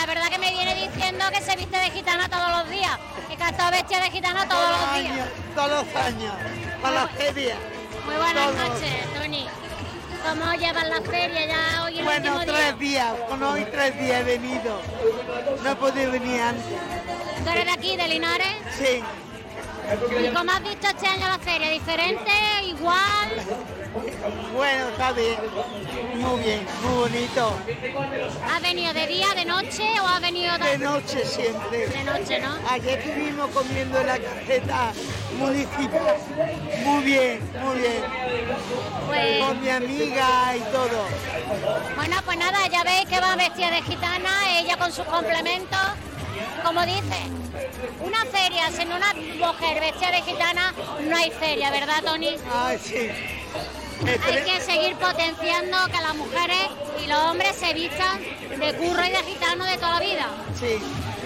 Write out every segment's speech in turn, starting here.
la verdad que me viene diciendo que se viste de gitana todos los días, y que ha estado vestida de gitana todos los días. Todos los años, para la feria. Muy buenas noches, Tony. ¿Cómo llevan la feria ya hoy en el último día? 3 días, con hoy 3 días he venido. No he podido venir antes. ¿Tú eres de aquí, de Linares? Sí. ¿Y cómo has visto este año la feria? ¿Diferente? ¿Igual? Bueno, está bien, muy bonito. ¿Has venido de día, de noche o has venido de noche siempre? De noche, ¿no? Ayer estuvimos comiendo en la caseta municipal. Muy bien, muy bien. Pues... con mi amiga y todo. Bueno, pues nada, ya veis que va vestida de gitana, ella con sus complementos. Como dice, una feria sin una mujer vestida de gitana no hay feria, ¿verdad, Tony? Ay, sí. Hay que seguir potenciando que las mujeres y los hombres se vistan de curro y de gitano de toda la vida. Sí.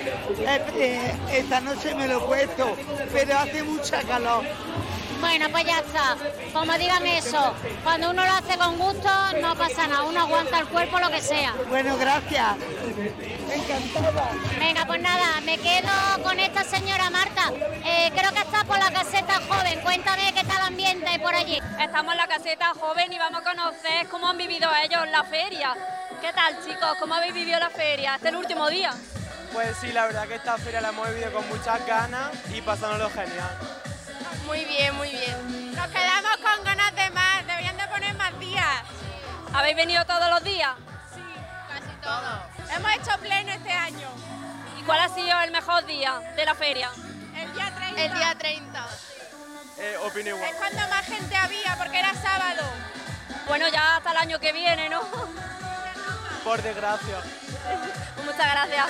Esta noche me lo he puesto, pero hace mucha calor. Bueno, pues ya está. Como digan eso, cuando uno lo hace con gusto, no pasa nada. Uno aguanta el cuerpo lo que sea. Bueno, gracias. Encantada. Venga, pues nada, me quedo con esta señora Marta. Creo que está por la caseta joven. Cuéntame qué tal el ambiente por allí. Estamos en la caseta joven y vamos a conocer cómo han vivido ellos la feria. ¿Qué tal, chicos? ¿Cómo habéis vivido la feria? ¿Este es el último día? Pues sí, la verdad que esta feria la hemos vivido con muchas ganas y pasándolo genial. Muy bien, muy bien. Nos quedamos con ganas de más, deberían de poner más días. ¿Habéis venido todos los días? Sí, casi todos. Hemos hecho pleno este año. ¿Y cuál ha sido el mejor día de la feria? El día 30. El día 30. Opino igual. Es cuando más gente había, porque era sábado. Bueno, ya hasta el año que viene, ¿no? Por desgracia. Muchas gracias.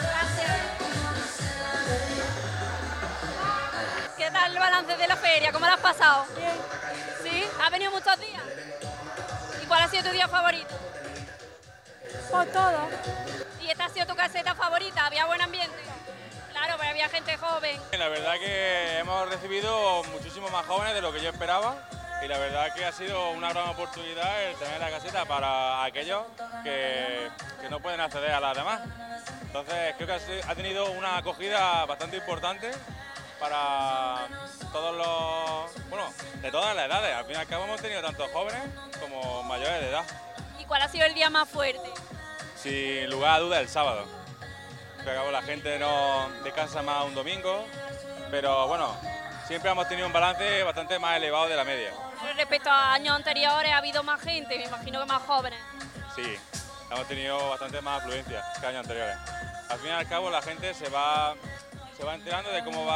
¿Qué tal el balance de la feria? ¿Cómo lo has pasado? Bien. ¿Sí? ¿Has venido muchos días? ¿Y cuál ha sido tu día favorito? Por todo. ¿Y esta ha sido tu caseta favorita? ¿Había buen ambiente? Claro, pues había gente joven. La verdad que hemos recibido muchísimos más jóvenes de lo que yo esperaba y la verdad que ha sido una gran oportunidad el tener la caseta para aquellos que no pueden acceder a las demás. Entonces creo que ha tenido una acogida bastante importante para todos los, bueno, de todas las edades. Al fin y al cabo hemos tenido tanto jóvenes como mayores de edad. ¿Y cuál ha sido el día más fuerte? Sin lugar a dudas el sábado. Al fin y al cabo la gente no descansa más un domingo, pero bueno, siempre hemos tenido un balance bastante más elevado de la media. Respecto a años anteriores, ¿ha habido más gente? Me imagino que más jóvenes. Sí, hemos tenido bastante más afluencia que años anteriores. Al fin y al cabo la gente se va enterando de cómo va